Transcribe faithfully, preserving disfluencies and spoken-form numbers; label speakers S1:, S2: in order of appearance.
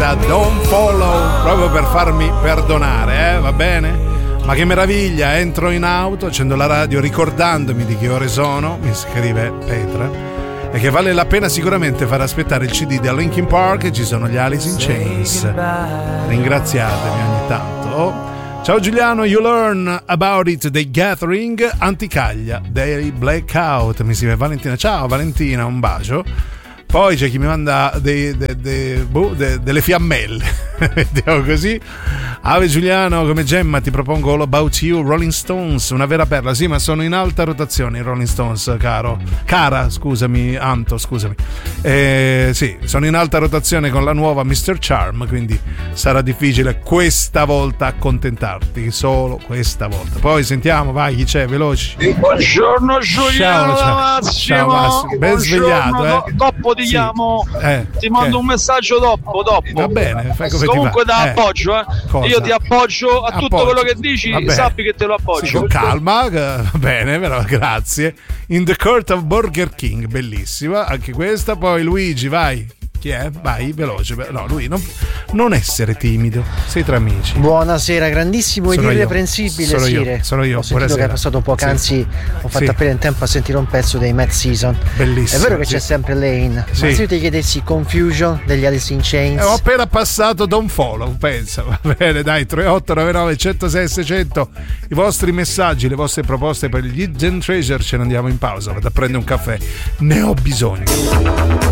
S1: questa Don't Follow, proprio per farmi perdonare, eh? Va bene? Ma che meraviglia, entro in auto, accendo la radio ricordandomi di che ore sono, mi scrive Petra, e che vale la pena sicuramente far aspettare il C D da Linkin Park, e ci sono gli Alice in Chains. Ringraziatemi ogni tanto. Ciao Giuliano, You Learn About It dei Gathering, Anticaglia dei Blackout, mi scrive Valentina. Ciao Valentina, un bacio. Poi c'è chi mi manda dei, dei, dei, boh, dei, delle fiammelle, vediamo così. Ave Giuliano, come Gemma ti propongo All About You, Rolling Stones, una vera perla. Sì, ma sono in alta rotazione i Rolling Stones, caro. Cara, scusami, Anto, scusami. Eh, sì, sono in alta rotazione con la nuova mister Charm, quindi sarà difficile questa volta accontentarti, solo questa volta. Poi sentiamo, vai, chi c'è, veloci.
S2: Buongiorno Giuliano,
S1: ciao, ciao. Ciao Massimo, ben svegliato, eh.
S2: Dopo ti
S1: sì.
S2: chiamo,
S1: eh,
S2: ti mando
S1: eh.
S2: un messaggio dopo, dopo.
S1: Va bene, fai come
S2: comunque
S1: ti va.
S2: da
S1: Eh.
S2: appoggio, eh.
S1: Cosa?
S2: Io ti appoggio a tutto
S1: Appoggio.
S2: quello che dici, sappi che te lo appoggio.
S1: Sì, con calma, va bene, però grazie. In the Court of Burger King, bellissima anche questa. Poi Luigi, vai. Chi è? Vai, veloce. No, lui non, non essere timido. Sei tra amici.
S3: Buonasera, grandissimo ed
S1: sono
S3: irreprensibile
S1: io. Sono
S3: Sire.
S1: io, sono io.
S3: Ho sentito che è passato un po', che anzi sì. ho fatto sì. appena in tempo a sentire un pezzo dei Mad Season.
S1: Bellissimo.
S3: È vero che
S1: sì.
S3: c'è sempre Lane,
S1: sì.
S3: ma se io ti chiedessi Confusion degli Alice in Chains.
S1: Eh, ho appena passato Don't Follow, pensa. Va bene, dai, tre otto nove nove uno zero sei sei zero zero. I vostri messaggi, le vostre proposte per gli Hidden Treasure. Ce ne andiamo in pausa, vado a prendere un caffè. Ne ho bisogno.